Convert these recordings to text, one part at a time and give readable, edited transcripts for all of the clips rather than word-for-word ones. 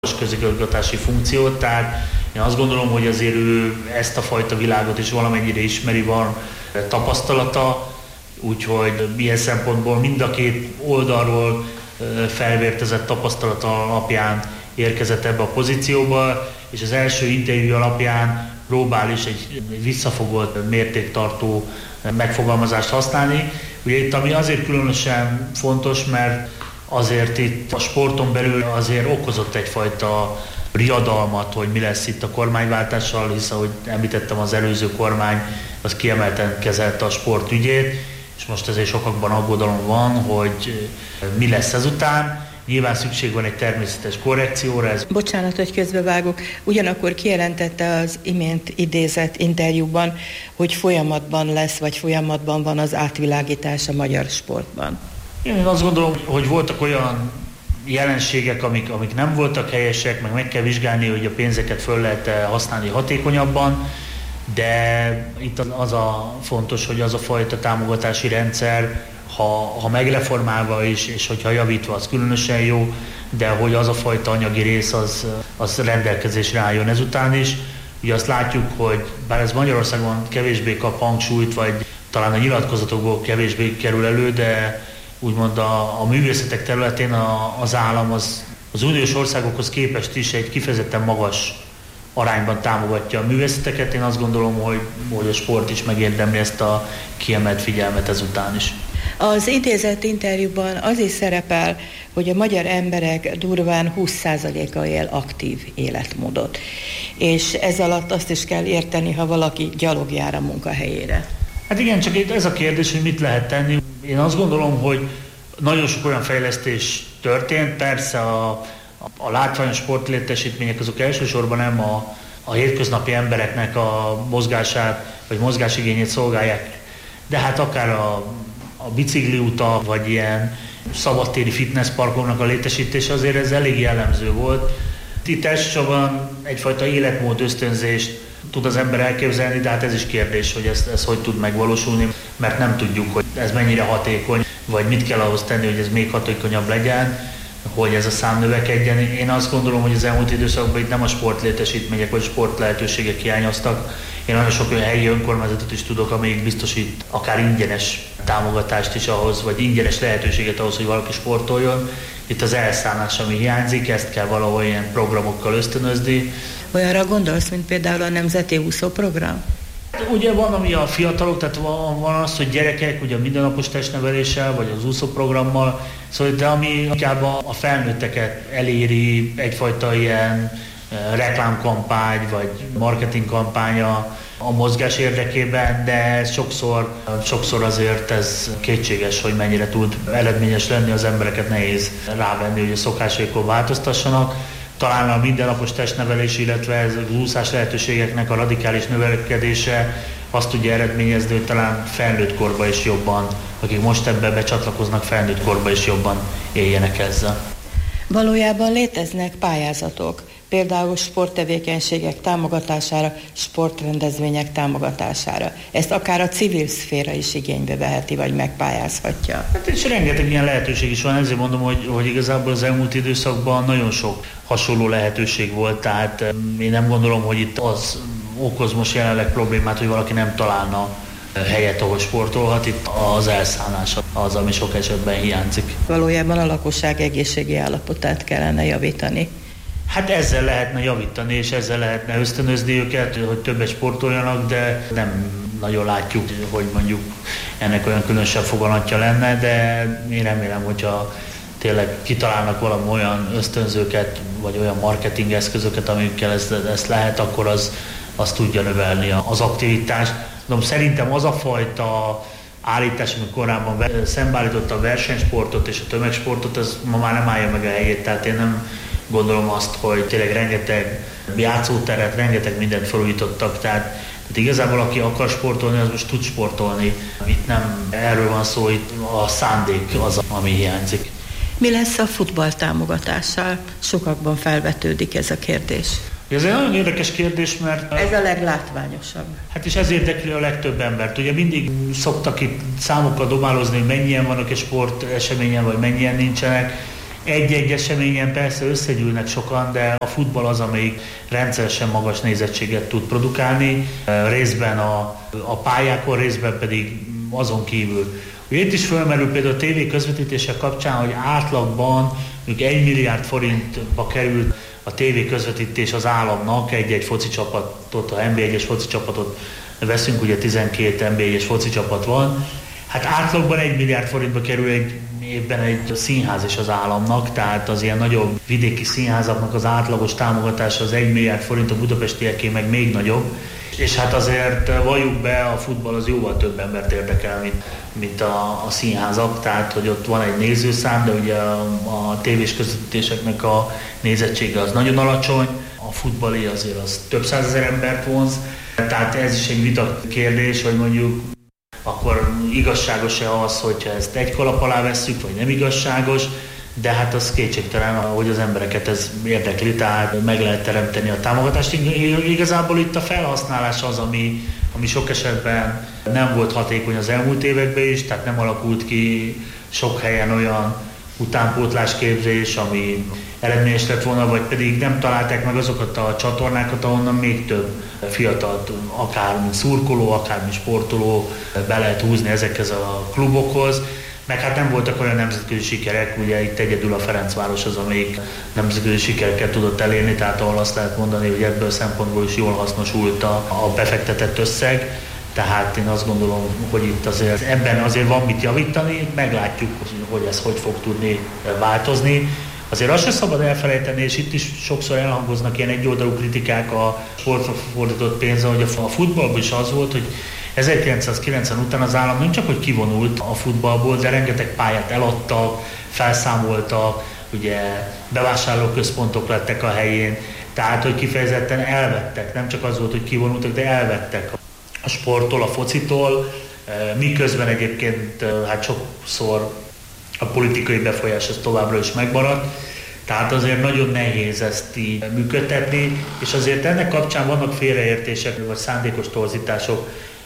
közigazgatási funkciót, tehát én azt gondolom, hogy azért ő ezt a fajta világot is valamennyire ismeri, van tapasztalata, úgyhogy ilyen szempontból mind a két oldalról felvértezett tapasztalata alapján érkezett ebbe a pozícióba, és az első interjú alapján próbál is egy visszafogott, mértéktartó megfogalmazást használni. Ugye itt ami azért különösen fontos, mert azért itt a sporton belül azért okozott egyfajta riadalmat, hogy mi lesz itt a kormányváltással, hiszen, ahogy említettem, az előző kormány az kiemelten kezelte a sport ügyét, és most ezért sokakban aggodalom van, hogy mi lesz ezután. Nyilván szükség van egy természetes korrekcióra. Bocsánat, hogy közbevágok. Ugyanakkor kijelentette az imént idézett interjúban, hogy folyamatban lesz, vagy folyamatban van az átvilágítás a magyar sportban. Én azt gondolom, hogy voltak olyan jelenségek, amik nem voltak helyesek, meg kell vizsgálni, hogy a pénzeket föl lehet használni hatékonyabban, de itt az a fontos, hogy az a fajta támogatási rendszer, ha megreformálva is, és hogyha javítva, az különösen jó, de hogy az a fajta anyagi rész az rendelkezésre álljon ezután is. Ugye azt látjuk, hogy bár ez Magyarországon kevésbé kap hangsúlyt, vagy talán a nyilatkozatokból kevésbé kerül elő, de úgymond a művészetek területén az állam az uniós országokhoz képest is egy kifejezetten magas arányban támogatja a művészeteket. Én azt gondolom, hogy a sport is megérdemli ezt a kiemelt figyelmet ezután is. Az idézett interjúban az is szerepel, hogy a magyar emberek durván 20%-a él aktív életmódot. És ez alatt azt is kell érteni, ha valaki gyalog jár a munkahelyére. Hát igen, csak itt ez a kérdés, hogy mit lehet tenni. Én azt gondolom, hogy nagyon sok olyan fejlesztés történt, persze a látványos sportlétesítmények azok elsősorban nem a hétköznapi embereknek a mozgását vagy mozgásigényét szolgálják, de hát akár a bicikliutak, vagy ilyen szabadtéri fitnessparkoknak a létesítése azért ez elég jellemző volt. Itt elsősorban egyfajta életmód ösztönzést tud az ember elképzelni, de hát ez is kérdés, hogy ez hogy tud megvalósulni, mert nem tudjuk, hogy ez mennyire hatékony, vagy mit kell ahhoz tenni, hogy ez még hatékonyabb legyen, hogy ez a szám növekedjen. Én azt gondolom, hogy az elmúlt időszakban itt nem a sportlétesítmények vagy sportlehetőségek hiányoztak. Én nagyon sok olyan helyi önkormányzatot is tudok, amelyik biztosít akár ingyenes támogatást is ahhoz, vagy ingyenes lehetőséget ahhoz, hogy valaki sportoljon. Itt az elszállás, ami hiányzik, ezt kell valahol ilyen programokkal ösztönözni. Olyanra gondolsz, mint például a Nemzeti Úszóprogram? Ugye van, ami a fiatalok, tehát van az, hogy gyerekek, ugye a mindennapos testneveléssel, vagy az úszóprogrammal, szóval, de ami inkább a felnőtteket eléri, egyfajta ilyen reklámkampány, vagy marketingkampánya a mozgás érdekében, de sokszor azért ez kétséges, hogy mennyire tud eredményes lenni, az embereket nehéz rávenni, hogy a szokásaikon változtassanak. Talán a mindennapos testnevelés, illetve az úszás lehetőségeknek a radikális növekedése azt tudja eredményezni, hogy talán felnőtt korban is jobban, akik most ebbe becsatlakoznak, felnőtt korban is jobban éljenek ezzel. Valójában léteznek pályázatok, például sporttevékenységek támogatására, sportrendezvények támogatására. Ezt akár a civil szféra is igénybe veheti, vagy megpályázhatja. Hát és rengeteg ilyen lehetőség is van, ezért mondom, hogy igazából az elmúlt időszakban nagyon sok hasonló lehetőség volt, tehát én nem gondolom, hogy itt az okoz most jelenleg problémát, hogy valaki nem találna helyet, ahol sportolhat, itt az elszállás az, ami sok esetben hiányzik. Valójában a lakosság egészségi állapotát kellene javítani. Hát ezzel lehetne javítani, és ezzel lehetne ösztönözni őket, hogy többet sportoljanak, de nem nagyon látjuk, hogy mondjuk ennek olyan különösebb foganatja lenne, de én remélem, hogyha tényleg kitalálnak valami olyan ösztönzőket, vagy olyan marketing eszközöket, amikkel ezt lehet, akkor az tudja növelni az aktivitást. De szerintem az a fajta állítás, amikor korábban szembeállította a versenysportot és a tömegsportot, az ma már nem állja meg a helyét, tehát én nem gondolom azt, hogy tényleg rengeteg játszóteret, rengeteg mindent felújítottak, tehát igazából aki akar sportolni, az most tud sportolni. Itt nem erről van szó, itt a szándék az, ami hiányzik. Mi lesz a futball támogatással? Sokakban felvetődik ez a kérdés. Ez egy nagyon érdekes kérdés, mert... Ez a leglátványosabb. Hát és ez érdekli a legtöbb embert. Ugye mindig szoktak itt számokkal dobálozni, hogy mennyien vannak egy sport eseményen, vagy mennyien nincsenek. Egy-egy eseményen persze összegyűlnek sokan, de a futball az, amelyik rendszeresen magas nézettséget tud produkálni, részben a pályákon, részben pedig azon kívül. Itt is felmerül például a TV közvetítések kapcsán, hogy átlagban 1 milliárd forintba került a TV közvetítés az államnak, egy-egy foci csapatot, ha NB1-es foci csapatot veszünk, ugye 12 NB1-es foci csapat van, hát átlagban 1 milliárd forintba kerül egy évben egy színház is az államnak, tehát az ilyen nagyobb vidéki színházaknak az átlagos támogatása az 1 milliárd forint, a budapestieké meg még nagyobb. És hát azért valljuk be, a futball az jóval több embert érdekel, mint a színházak, tehát hogy ott van egy nézőszám, de ugye a tévés közvetítéseknek a nézettsége az nagyon alacsony, a futballi azért az több százezer embert vonz, tehát ez is egy vita kérdés, hogy mondjuk akkor igazságos-e az, hogyha ezt egy kalap alá vesszük, vagy nem igazságos, de hát az kétségtelen, hogy az embereket ez érdekli, tehát meg lehet teremteni a támogatást. Igazából itt a felhasználás az, ami sok esetben nem volt hatékony az elmúlt években is, tehát nem alakult ki sok helyen olyan utánpótlásképzés, ami eredményes lett volna, vagy pedig nem találták meg azokat a csatornákat, ahonnan még több fiatalt, akár mint szurkoló, akár mint sportoló be lehet húzni ezekhez a klubokhoz. Meg hát nem voltak olyan nemzetközi sikerek, ugye itt egyedül a Ferencváros az, amelyik nemzetközi sikereket tudott elérni, tehát ahol azt lehet mondani, hogy ebből szempontból is jól hasznosult a befektetett összeg. Tehát én azt gondolom, hogy itt azért ebben azért van mit javítani, meglátjuk, hogy ez hogy fog tudni változni. Azért azt sem szabad elfelejteni, és itt is sokszor elhangoznak ilyen egyoldalú kritikák a sportra fordított pénzre, hogy a futballban is az volt, hogy 1990 után az állam nem csak hogy kivonult a futballból, de rengeteg pályát eladtak, felszámoltak, ugye bevásárlóközpontok lettek a helyén, tehát hogy kifejezetten elvettek, nem csak az volt, hogy kivonultak, de elvettek a sporttól, a focitól, miközben egyébként hát sokszor a politikai befolyás ez továbbra is megmaradt, tehát azért nagyon nehéz ezt így működtetni, és azért ennek kapcsán vannak félreértések, vagy szándékos torzítások,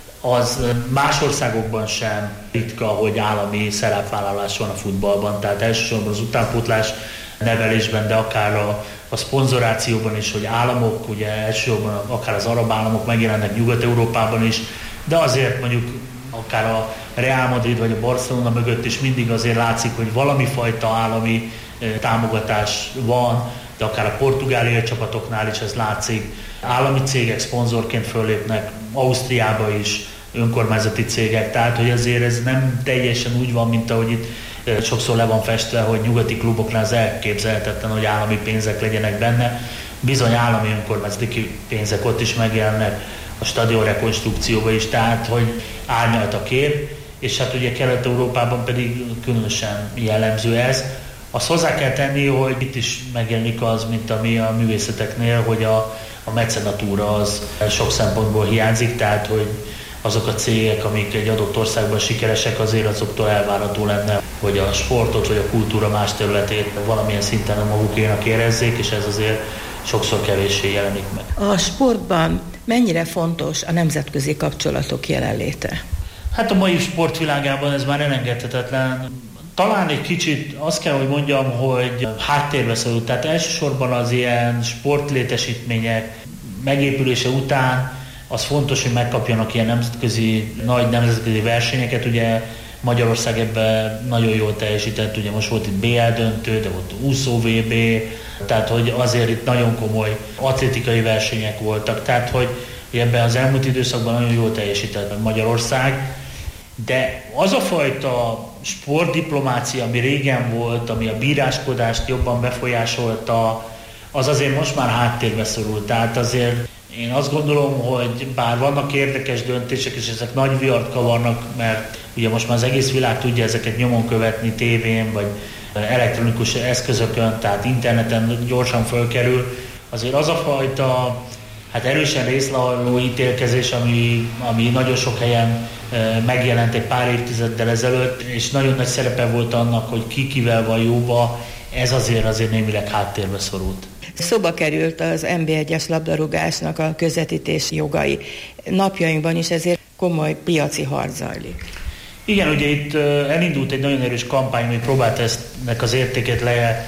az más országokban sem ritka, hogy állami szerepvállalás van a futballban, tehát elsősorban az utánpótlás nevelésben, de akár a szponzorációban is, hogy államok, ugye elsősorban akár az arab államok megjelennek Nyugat-Európában is, de azért mondjuk akár a Real Madrid vagy a Barcelona mögött is mindig azért látszik, hogy valami fajta állami támogatás van, de akár a portugáliai csapatoknál is ez látszik. Állami cégek szponzorként föllépnek, Ausztriába is önkormányzati cégek, tehát hogy azért ez nem teljesen úgy van, mint ahogy itt sokszor le van festve, hogy nyugati kluboknál az elképzelhetetlen, hogy állami pénzek legyenek benne. Bizony állami önkormányzati pénzek ott is megjelennek, a stadion rekonstrukcióban is, tehát hogy árnyalt a kép, és hát ugye Kelet-Európában pedig különösen jellemző ez. Azt hozzá kell tenni, hogy itt is megjelenik az, mint ami a művészeteknél, hogy a mecenatúra az sok szempontból hiányzik, tehát hogy azok a cégek, amik egy adott országban sikeresek, azért azoktól elvárható lenne, hogy a sportot vagy a kultúra más területét valamilyen szinten a magukénak érezzék, és ez azért sokszor kevéssé jelenik meg. A sportban mennyire fontos a nemzetközi kapcsolatok jelenléte? Hát a mai sportvilágában ez már elengedhetetlen. Talán egy kicsit azt kell, hogy mondjam, hogy háttérbe szorult. Tehát elsősorban az ilyen sportlétesítmények megépülése után az fontos, hogy megkapjanak ilyen nagy nemzetközi versenyeket. Ugye Magyarország ebben nagyon jól teljesített, ugye most volt itt BL döntő, de volt úszó VB, tehát hogy azért itt nagyon komoly atlétikai versenyek voltak, tehát hogy ebben az elmúlt időszakban nagyon jól teljesített Magyarország, de az a fajta sportdiplomácia, ami régen volt, ami a bíráskodást jobban befolyásolta, az azért most már háttérbe szorult. Tehát azért én azt gondolom, hogy bár vannak érdekes döntések, és ezek nagy vihart kavarnak, mert ugye most már az egész világ tudja ezeket nyomon követni tévén, vagy elektronikus eszközökön, tehát interneten gyorsan fölkerül, azért az a fajta erősen részlehajló ítélkezés, ami nagyon sok helyen megjelent egy pár évtizeddel ezelőtt, és nagyon nagy szerepe volt annak, hogy ki kivel van jóba, ez azért némileg háttérbe szorult. Szóba került az NB1-es labdarúgásnak a közvetítési jogai. Napjainkban is ezért komoly piaci harc zajlik. Igen, ugye itt elindult egy nagyon erős kampány, ami próbált ezt MLS-nek az értékét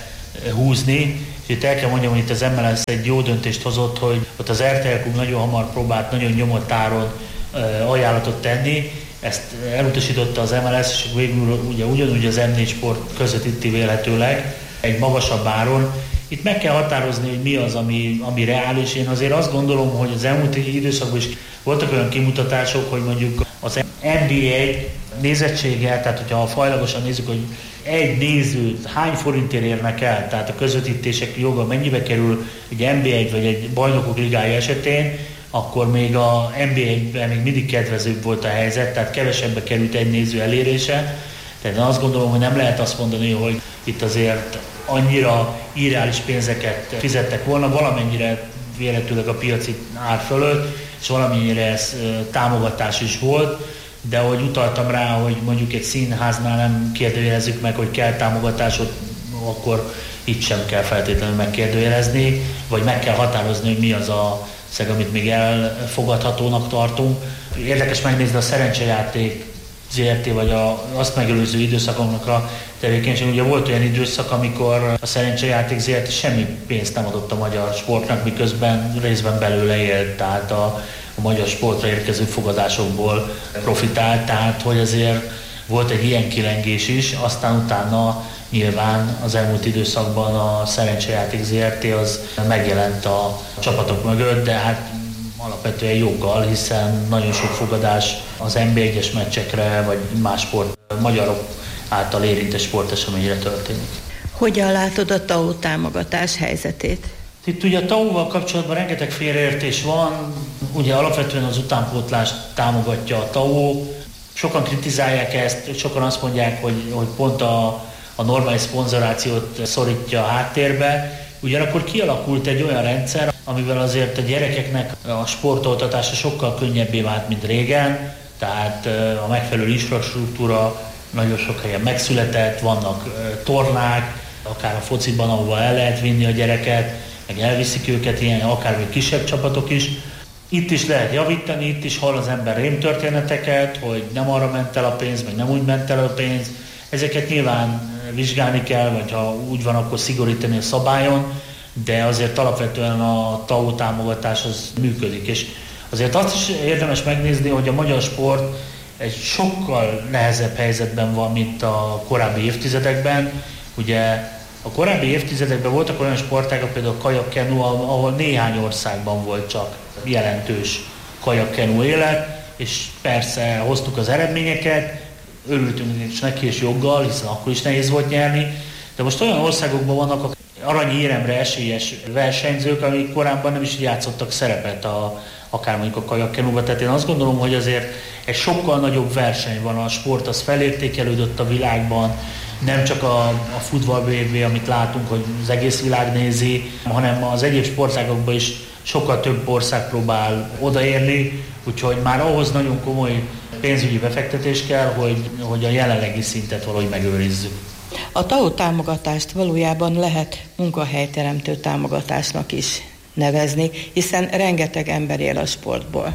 lehúzni. És itt el kell mondjam, hogy itt az MLS egy jó döntést hozott, hogy ott az RTL Klub nagyon hamar próbált, nagyon nyomott áron ajánlatot tenni. Ezt elutasította az MLS, és végül ugyanúgy az M4 Sport közvetíti vélhetőleg egy magasabb áron. Itt meg kell határozni, hogy mi az, ami reális. Én azért azt gondolom, hogy az elmúlt időszakban is voltak olyan kimutatások, hogy mondjuk az NBA nézettsége, tehát hogyha fajlagosan nézzük, hogy egy nézőt hány forintért érnek el, tehát a közvetítések joga mennyibe kerül egy NBA vagy egy bajnokok ligája esetén, akkor még a NBA-ben még mindig kedvezőbb volt a helyzet, tehát kevesebbe került egy néző elérése. Tehát én azt gondolom, hogy nem lehet azt mondani, hogy itt azért annyira irreális pénzeket fizettek volna, valamennyire véletőleg a piaci ár fölött, és valamennyire ez támogatás is volt, de ahogy utaltam rá, hogy mondjuk egy színháznál nem kérdőjelezzük meg, hogy kell támogatásot, akkor itt sem kell feltétlenül megkérdőjelezni, vagy meg kell határozni, hogy mi az a szeg, amit még elfogadhatónak tartunk. Érdekes megnézni a szerencsejáték ZRT, vagy azt megelőző időszakonknak a tevékenység. Ugye volt olyan időszak, amikor a szerencsejáték ZRT semmi pénzt nem adott a magyar sportnak, miközben részben belőle élt, tehát a magyar sportra érkező fogadásokból profitált, tehát hogy azért volt egy ilyen kilengés is, aztán utána nyilván az elmúlt időszakban a szerencsejáték ZRT az megjelent a csapatok mögött, de hát alapvetően joggal, hiszen nagyon sok fogadás az NB1-es meccsekre, vagy más sport, magyarok által érintett sporteseményre történik. Hogyan látod a TAO támogatás helyzetét? Itt ugye a TAO-val kapcsolatban rengeteg félreértés van, ugye alapvetően az utánpótlást támogatja a TAO, sokan kritizálják ezt, sokan azt mondják, hogy pont a normális szponzorációt szorítja a háttérbe, ugyanakkor kialakult egy olyan rendszer, amivel azért a gyerekeknek a sportoltatása sokkal könnyebbé vált, mint régen, tehát a megfelelő infrastruktúra nagyon sok helyen megszületett, vannak tornák, akár a fociban, ahova el lehet vinni a gyereket, meg elviszik őket ilyen, akár még kisebb csapatok is. Itt is lehet javítani, itt is hall az ember rémtörténeteket, hogy nem arra ment el a pénz, meg nem úgy ment el a pénz. Ezeket nyilván vizsgálni kell, vagy ha úgy van, akkor szigorítani a szabályon, de azért alapvetően a TAO támogatás az működik. És azért azt is érdemes megnézni, hogy a magyar sport egy sokkal nehezebb helyzetben van, mint a korábbi évtizedekben. Ugye a korábbi évtizedekben voltak olyan sportágak, például a kajak-kenu, ahol néhány országban volt csak jelentős kajak-kenu élet, és persze hoztuk az eredményeket, örültünk is neki és joggal, hiszen akkor is nehéz volt nyerni, de most olyan országokban vannak aranyéremre esélyes versenyzők, amik korábban nem is játszottak szerepet akár mondjuk a kajak-kenuban. Tehát én azt gondolom, hogy azért egy sokkal nagyobb verseny van, a sport az felértékelődött a világban, nem csak a futball BB, amit látunk, hogy az egész világ nézi, hanem az egyéb sportágokban is sokkal több ország próbál odaérni, úgyhogy már ahhoz nagyon komoly pénzügyi befektetés kell, hogy a jelenlegi szintet valahogy megőrizzük. A TAO támogatást valójában lehet munkahelyteremtő támogatásnak is nevezni, hiszen rengeteg ember él a sportból.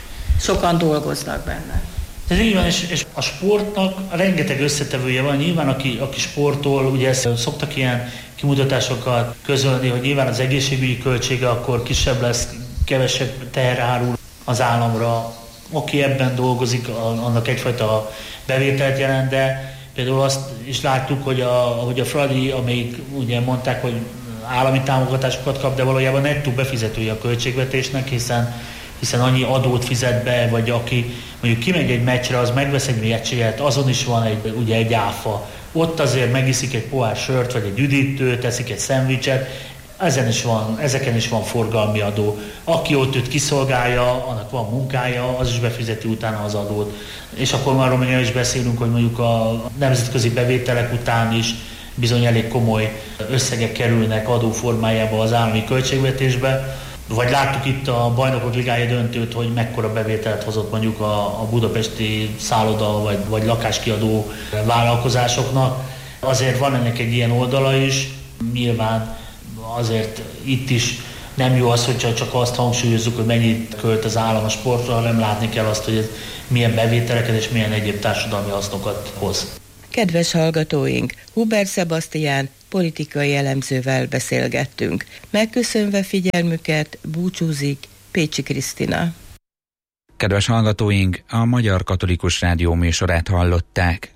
Sokan dolgoznak benne. Ez így van, és a sportnak rengeteg összetevője van. Nyilván, aki sportol, ugye szoktak ilyen kimutatásokat közölni, hogy nyilván az egészségügyi költsége akkor kisebb lesz, kevesebb teher hárul az államra. Aki ebben dolgozik, annak egyfajta bevételt jelent, de például azt is láttuk, hogy a Fradi, amíg ugye mondták, hogy állami támogatásokat kap, de valójában nettó befizetője a költségvetésnek, hiszen annyi adót fizet be, vagy aki mondjuk kimegy egy meccsre, az megvesz egy jegyet, azon is van egy áfa. Ott azért megiszik egy pohár sört, vagy egy üdítőt, teszik egy szendvicset, ezeken is van forgalmi adó. Aki ott őt kiszolgálja, annak van munkája, az is befizeti utána az adót. És akkor már arról is beszélünk, hogy mondjuk a nemzetközi bevételek után is bizony elég komoly összegek kerülnek adó formájába az állami költségvetésbe. Vagy láttuk itt a Bajnokok Ligája döntőt, hogy mekkora bevételt hozott mondjuk a budapesti szálloda vagy lakáskiadó vállalkozásoknak. Azért van ennek egy ilyen oldala is, nyilván azért itt is nem jó az, hogy csak azt hangsúlyozzuk, hogy mennyit költ az állam a sportra, hanem látni kell azt, hogy ez milyen bevételeket és milyen egyéb társadalmi hasznokat hoz. Kedves hallgatóink, Huber Sebastián politikai elemzővel beszélgettünk. Megköszönve figyelmüket, búcsúzik Pécsi Krisztina. Kedves hallgatóink, a Magyar Katolikus Rádió műsorát hallották.